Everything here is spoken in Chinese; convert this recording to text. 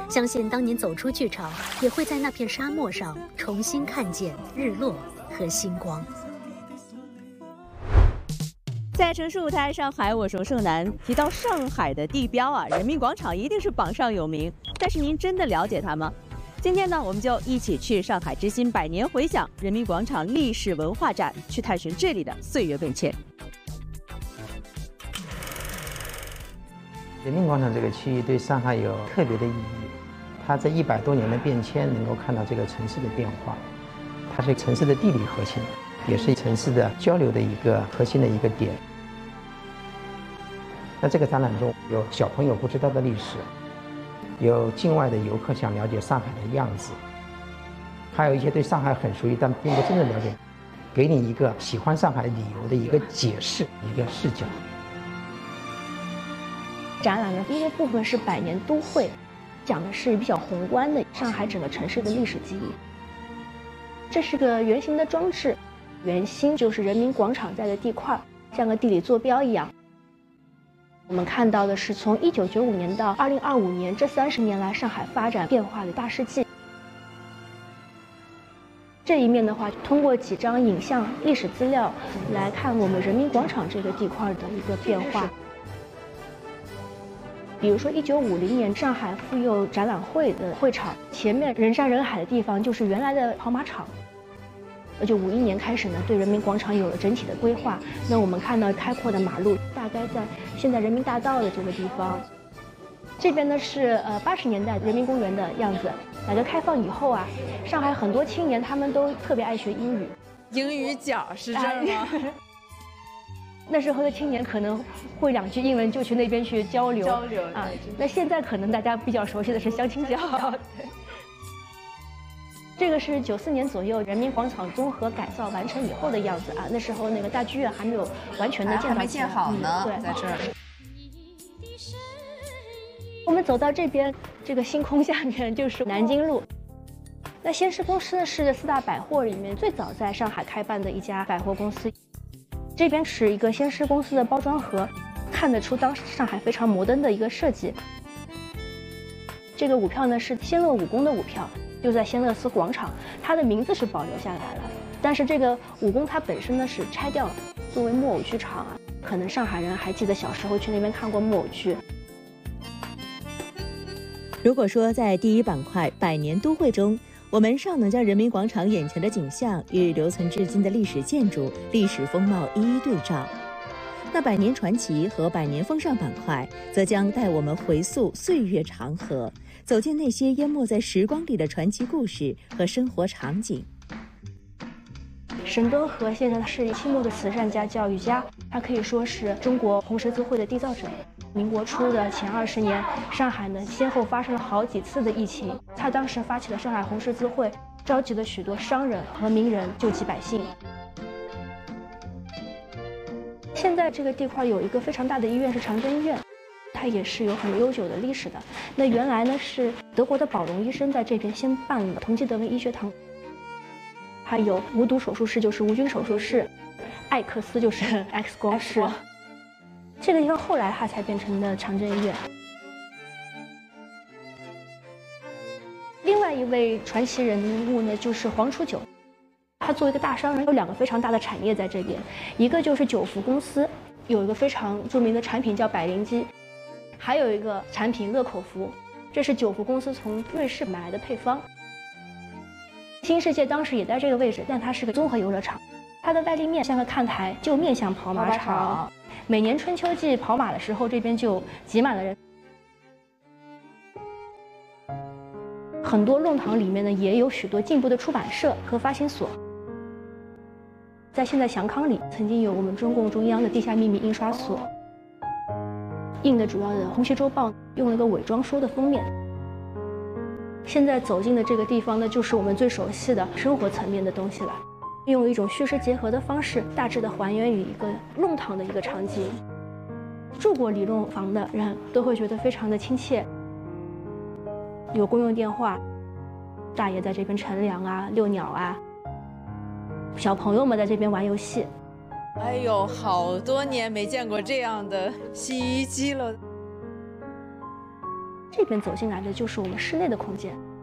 相信当您走出剧场，也会在那片沙漠上重新看见日落和星光。 在城市舞台上海，我是盛楠。提到上海的地标啊，人民广场一定是榜上有名。但是您真的了解它吗？今天呢，我们就一起去上海之星百年回响人民广场历史文化展，去探寻这里的岁月变迁。 人民广场这个区域对上海有特别的意义，它这100多年的变迁，能够看到这个城市的变化，它是城市的地理核心，也是城市的交流的一个核心的一个点。那这个展览中有小朋友不知道的历史，有境外的游客想了解上海的样子，还有一些对上海很熟悉但并不真正了解，给你一个喜欢上海理由的一个解释，一个视角。 展览的第一个部分是百年都会，讲的是比较宏观的上海整个城市的历史记忆。这是个圆形的装置，圆心就是人民广场在的地块，像个地理坐标一样。我们看到的是从1995年到2025年这30年来上海发展变化的大事记。这一面的话，通过几张影像历史资料来看我们人民广场这个地块的一个变化。比如说1950年上海妇幼展览会的会场前面人山人海的地方就是原来的跑马场。就51年开始呢，对人民广场有了整体的规划。那我们看到开阔的马路大概在现在人民大道的这个地方。这边呢是80年代人民公园的样子。改革开放以后啊，上海很多青年他们都特别爱学英语。 英语角是这儿吗？ 那时候的青年可能会2句英文就去那边去交流啊。那现在可能大家比较熟悉的是相亲角。这个是94年左右人民广场综合改造完成以后的样子啊。那时候那个大剧院还没有完全的建造起来， 还没建好呢。 对， 在这儿。 我们走到这边，这个星空下面就是南京路。那先施公司呢是4大百货里面最早在上海开办的一家百货公司。这边是一个先施公司的包装盒，看得出当时上海非常摩登的一个设计。这个舞票呢是仙乐武功的舞票，就在仙乐寺广场，它的名字是保留下来了，但是这个武功它本身呢是拆掉了，作为木偶剧场啊。可能上海人还记得小时候去那边看过木偶剧。 如果说在第一板块百年都会中，我们尚能将人民广场眼前的景象与留存至今的历史建筑、历史风貌一一对照，那百年传奇和百年风尚板块则将带我们回溯岁月长河，走进那些淹没在时光里的传奇故事和生活场景。 沈敦和先生是清末的慈善家、教育家，他可以说是中国红十字会的缔造者。民国初的前20年，上海呢先后发生了好几次的疫情，他当时发起了上海红十字会，召集了许多商人和名人救济百姓。现在这个地块有一个非常大的医院是长征医院，它也是有很悠久的历史的。那原来呢是德国的宝龙医生在这边先办了同济德文医学堂，还有无毒手术室就是无菌手术室，艾克斯就是 X 光室。这个地方后来它才变成了长征医院。另外一位传奇人物呢，就是黄楚九。他作为一个大商人，有2个非常大的产业在这边，一个就是九福公司，有一个非常著名的产品叫百灵机，还有一个产品乐口福，这是九福公司从瑞士买来的配方。新世界当时也在这个位置，但它是个综合游乐场，它的外立面像个看台，就面向跑马场。每年春秋季跑马的时候，这边就挤满了人。很多弄堂里面呢，也有许多进步的出版社和发行所。在现在祥康里，曾经有我们中共中央的地下秘密印刷所，印的主要的《红旗周报》用了个伪装书的封面。现在走进的这个地方呢，就是我们最熟悉的生活层面的东西了。用一种虚实结合的方式，大致的还原于一个弄堂的一个场景。住过里弄房的人都会觉得非常的亲切，有公用电话，大爷在这边乘凉啊、遛鸟啊，小朋友们在这边玩游戏。 哎呦，好多年没见过这样的洗衣机了。 这边走进来的就是我们室内的空间。